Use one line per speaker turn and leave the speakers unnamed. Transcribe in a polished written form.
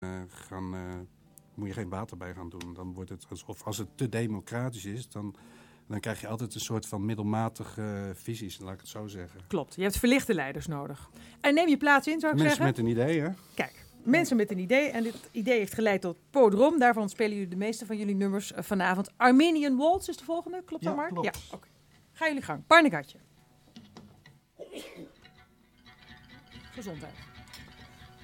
moet je geen water bij gaan doen. Dan wordt het alsof als het te democratisch is, dan krijg je altijd een soort van middelmatige visies, laat ik het zo zeggen.
Klopt, je hebt verlichte leiders nodig. En neem je plaats in, zou ik
Mensen
zeggen.
met een idee, hè?
Kijk, mensen met een idee. En dit idee heeft geleid tot Podrom. Daarvan spelen jullie de meeste van jullie nummers vanavond. Armenian Waltz is de volgende, klopt dat, Mark?
Klopt.
Ja, oké. Ga jullie gang. Parnegatje. Gezondheid.